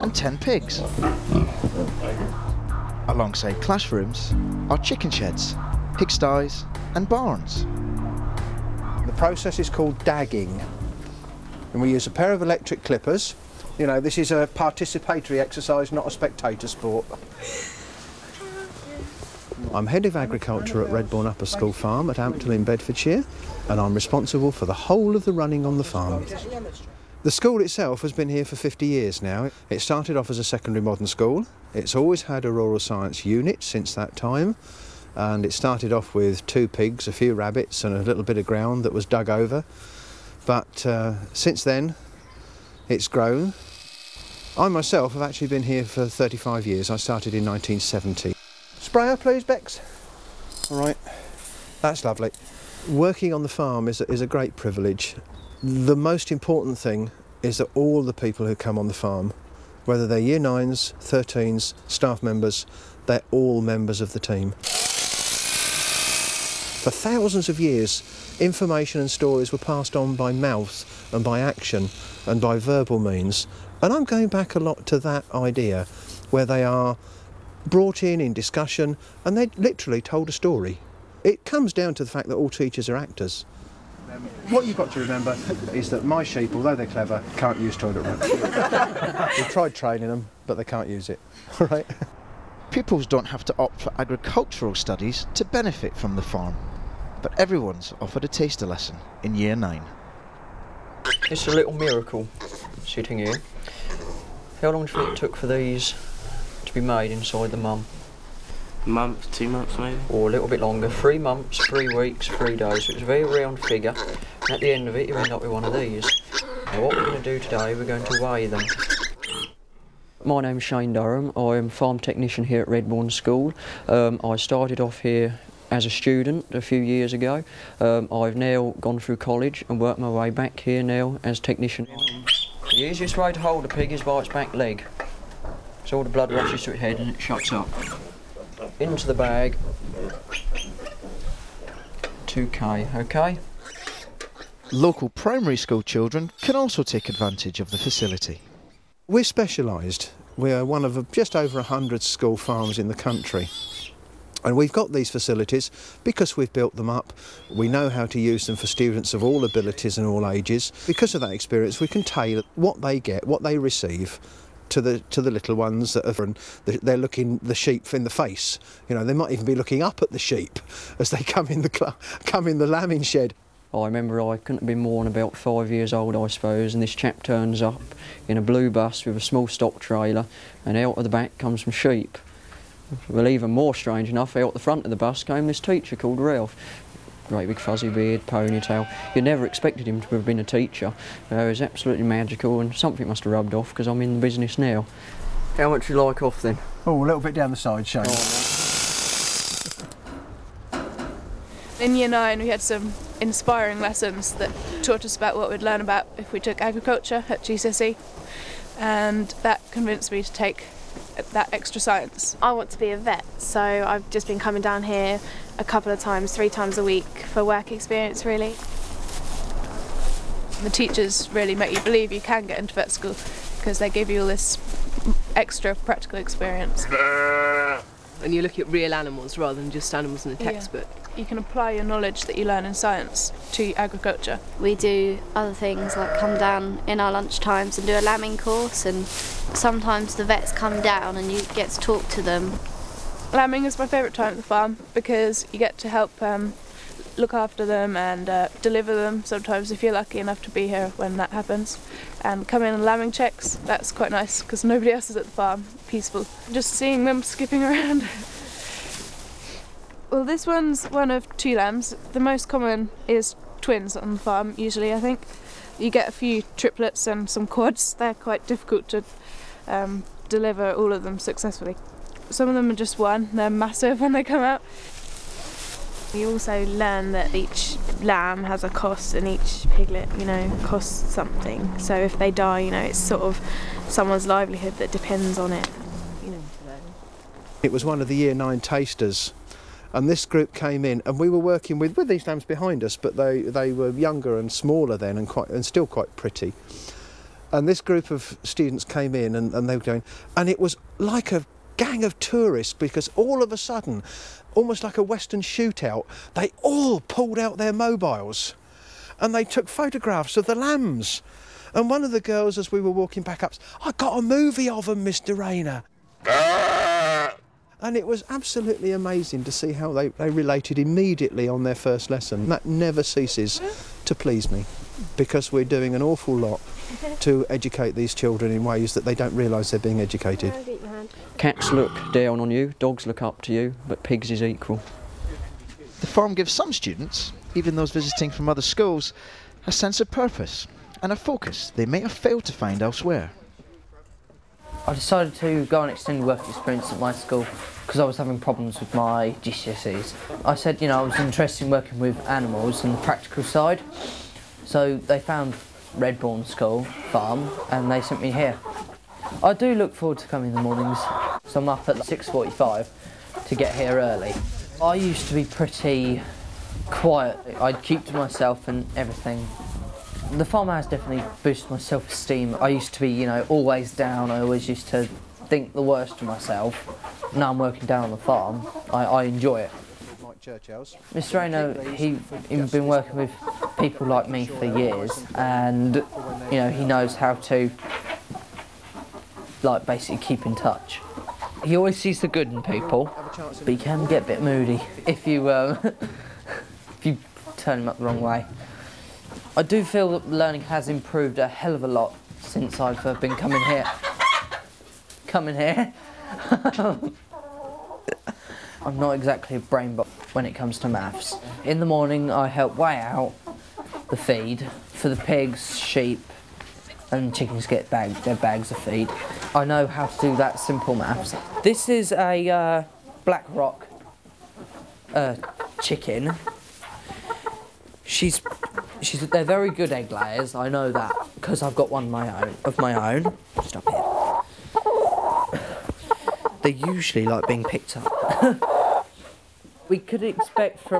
and 10 pigs. Alongside classrooms are chicken sheds, pigsties and barns. The process is called dagging, and we use a pair of electric clippers. You know, this is a participatory exercise, not a spectator sport. I'm Head of Agriculture at Redbourne Upper School Farm at Ampthill in Bedfordshire, and I'm responsible for the whole of the running on the farm. The school itself has been here for 50 years now. It started off as a secondary modern school. It's always had a rural science unit since that time, and it started off with 2 pigs, a few rabbits and a little bit of ground that was dug over. But since then, it's grown. I myself have actually been here for 35 years. I started in 1970. Sprayer, please, Bex. All right, that's lovely. Working on the farm is a great privilege. The most important thing is that all the people who come on the farm, whether they're Year 9s, 13s, staff members, they're all members of the team. For thousands of years, information and stories were passed on by mouth and by action and by verbal means. And I'm going back a lot to that idea, where they are brought in discussion and they literally told a story. It comes down to the fact that all teachers are actors. What you've got to remember is that my sheep, although they're clever, can't use toilet roll. We've tried training them, but they can't use it. All right? Pupils don't have to opt for agricultural studies to benefit from the farm, but everyone's offered a taster lesson in Year 9. It's a little miracle sitting here. How long do you think it took for these to be made inside the mum? A month, 2 months maybe. Or a little bit longer, 3 months, 3 weeks, 3 days. So it's a very round figure. And at the end of it, you end up with one of these. Now what we're going to do today, we're going to weigh them. My name's Shane Durham. I'm farm technician here at Redbourne School. I started off here as a student a few years ago. I've now gone through college and worked my way back here now as technician. The easiest way to hold a pig is by its back leg. So all the blood rushes to its head and it shuts up. Into the bag. 2K, okay? Local primary school children can also take advantage of the facility. We're specialised. We're one of just over 100 school farms in the country. And we've got these facilities because we've built them up. We know how to use them for students of all abilities and all ages. Because of that experience, we can tailor what they get, what they receive, to the little ones that are, they're looking the sheep in the face. You know, they might even be looking up at the sheep as they come in the lambing shed. I remember I couldn't have been more than about 5 years old, I suppose, and this chap turns up in a blue bus with a small stock trailer, and out of the back comes some sheep. Well, even more strange enough, out the front of the bus came this teacher called Ralph. Great big fuzzy beard, ponytail. You never expected him to have been a teacher. It was absolutely magical, and something must have rubbed off because I'm in the business now. How much do you like off then? Oh, a little bit down the side, Shane. In Year 9 we had some inspiring lessons that taught us about what we'd learn about if we took agriculture at GCSE, and that convinced me to take that extra science. I want to be a vet, so I've just been coming down here a couple of times, 3 times a week for work experience really. The teachers really make you believe you can get into vet school because they give you all this extra practical experience. And you look at real animals rather than just animals in a textbook. Yeah. You can apply your knowledge that you learn in science to agriculture. We do other things like come down in our lunch times and do a lambing course, and sometimes the vets come down and you get to talk to them. Lambing is my favourite time at the farm because you get to help look after them and deliver them sometimes if you're lucky enough to be here when that happens. And come in on lambing checks, that's quite nice because nobody else is at the farm, peaceful. Just seeing them skipping around. Well, this one's one of 2 lambs. The most common is twins on the farm, usually, I think. You get a few triplets and some quads. They're quite difficult to deliver all of them successfully. Some of them are just one. They're massive when they come out. We also learn that each lamb has a cost and each piglet, you know, costs something. So if they die, you know, it's sort of someone's livelihood that depends on it. You know. It was one of the Year 9 tasters, and this group came in, and we were working with these lambs behind us, but they were younger and smaller then, and still quite pretty. And this group of students came in and they were going, and it was like a gang of tourists, because all of a sudden, almost like a Western shootout, they all pulled out their mobiles and they took photographs of the lambs. And one of the girls, as we were walking back up, I got a movie of them, Mr. Rayner. And it was absolutely amazing to see how they related immediately on their first lesson. That never ceases to please me, because we're doing an awful lot to educate these children in ways that they don't realise they're being educated. Cats look down on you, dogs look up to you, but pigs is equal. The farm gives some students, even those visiting from other schools, a sense of purpose and a focus they may have failed to find elsewhere. I decided to go on extended work experience at my school because I was having problems with my GCSEs. I said, you know, I was interested in working with animals and the practical side, so they found Redbourn School Farm and they sent me here. I do look forward to coming in the mornings, so I'm up at 6:45 to get here early. I used to be pretty quiet. I'd keep to myself and everything. The farm has definitely boosted my self-esteem. I used to be, you know, always down. I always used to think the worst of myself. Now I'm working down on the farm. I enjoy it. Mr. Rayner, he's been working with people like me for years, and you know, he knows how to like basically keep in touch. He always sees the good in people, but he can get a bit moody if you if you turn him up the wrong way. I do feel that learning has improved a hell of a lot since I've been coming here. I'm not exactly a brain bot when it comes to maths. In the morning I help weigh out the feed for the pigs, sheep and chickens get their bags of feed. I know how to do that simple maths. This is a Black Rock chicken. They're very good egg layers, I know that, because I've got one of my own. Just up here. They usually like being picked up. We could expect from